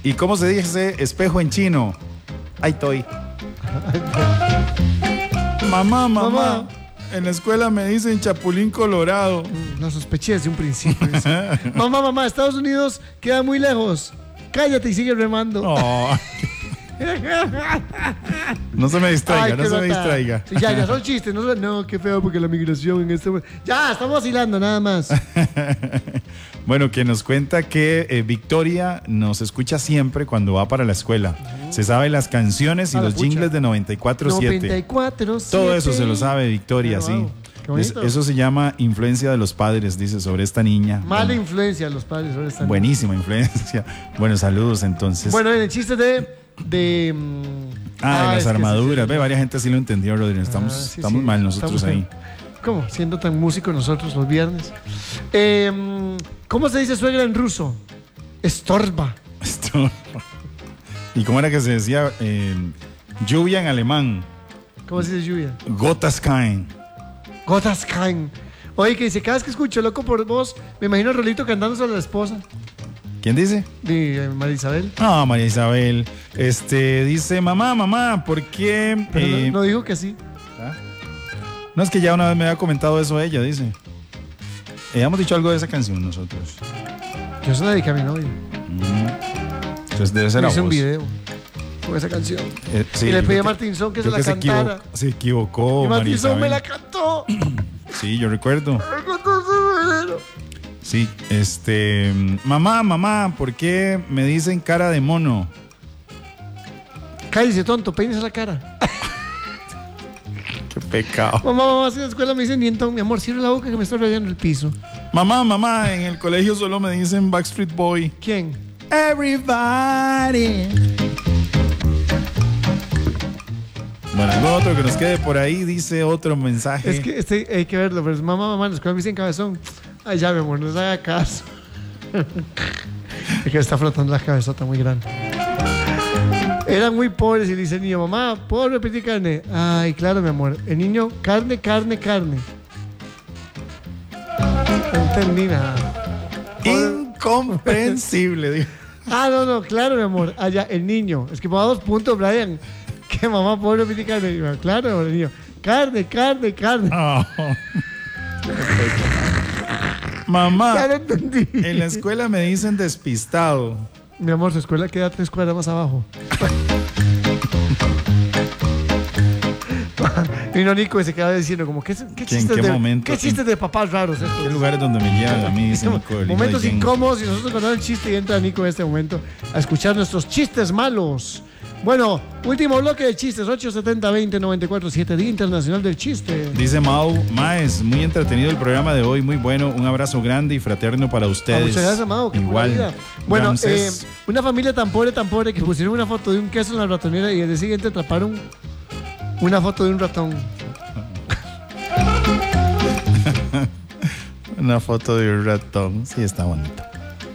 ¿Y cómo se dice espejo en chino? Ahí estoy. Mamá. En la escuela me dicen chapulín colorado. Lo sospeché desde un principio. Mamá, Estados Unidos queda muy lejos. Cállate y sigue remando. Oh. No se me distraiga, no se me distraiga. Sí, ya son chistes. No, qué feo porque la migración en este momento. Ya, estamos vacilando nada más. Bueno, que nos cuenta que Victoria nos escucha siempre cuando va para la escuela. Se sabe las canciones y los jingles de 94.7. 94.7. Todo eso se lo sabe Victoria, wow. Sí. Eso se llama influencia de los padres, dice, sobre esta niña. Mala influencia de los padres sobre esta niña. Buenísima influencia. Bueno, saludos entonces. Bueno, en el chiste de las armaduras. Ve, varias gente sí lo entendió, Rodrigo. Estamos mal nosotros ahí. ¿Cómo? Siendo tan músicos nosotros los viernes. ¿Cómo se dice suegra en ruso? Estorba. ¿Y cómo era que se decía lluvia en alemán? ¿Cómo se dice lluvia? Gotas caen. Gotas caen. Oye, que dice, cada vez que escucho Loco por Vos, me imagino a Rolito cantando sobre la esposa. ¿Quién dice? María Isabel. No, María Isabel. Dice, mamá, ¿por qué? Pero no dijo que sí. ¿Ah? No, es que ya una vez me había comentado eso ella, dice. Hemos dicho algo de esa canción nosotros. Yo se la dediqué a mi novio. Entonces debe ser a vos. Hice un video con esa canción. Sí, y le pedí a Martinson que se la cantara. Se equivocó. Y Martinson me la cantó. Sí, yo recuerdo. Sí, mamá, ¿por qué me dicen cara de mono? Cállese, tonto, peínese la cara. Qué pecado. Mamá, si en la escuela me dicen nientón, mi amor, cierra la boca que me estoy rayando el piso. Mamá, en el colegio solo me dicen Backstreet Boy. ¿Quién? Everybody. Bueno, algo otro que nos quede por ahí, dice otro mensaje. Es que hay que verlo, pero es mamá, en la escuela me dicen cabezón. Ay, ya, mi amor, no se haga caso. Es que está flotando la cabezota muy grande. Eran muy pobres y dice el niño, mamá, ¿puedo repetir carne? Ay, claro, mi amor. El niño, carne. No entendí nada. Incomprensible, digo. No, claro, mi amor. Allá, el niño. Es que me da 2 puntos, Brian. Que mamá, ¿puedo repetir carne? Y, claro, mi amor, el niño. Carne. Oh. Mamá, Ya lo entendí. En la escuela me dicen despistado. Mi amor, su escuela queda 3 cuadras más abajo. Y no, Nico se queda diciendo como, ¿qué chistes de papás raros estos? ¿Qué lugares donde me llevan a mí? Dice Nico. Momentos incómodos y nosotros contando el chiste y entra Nico en este momento a escuchar nuestros chistes malos. Bueno, último bloque de chistes, 870-20-94-7, Día Internacional del Chiste. Dice Mau, Maes, muy entretenido el programa de hoy, muy bueno, un abrazo grande y fraterno para ustedes. Muchas gracias, Mau. Igual. Bueno, una familia tan pobre que pusieron una foto de un queso en la ratonera y al día siguiente atraparon una foto de un ratón. Una foto de un ratón, sí está bonito.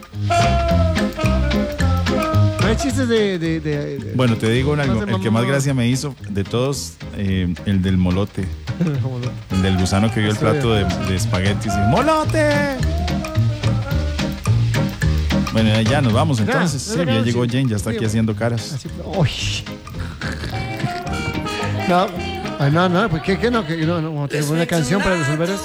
No hay chistes de Bueno, te digo algo, el que más gracia me hizo de todos, el del molote. El del gusano que vio el plato de espaguetis y ¡molote! Bueno, ya nos vamos entonces. Sí, ya llegó Jane, ya está aquí haciendo caras. No, pues ¿qué no? Que no, tengo una canción para resolver eso.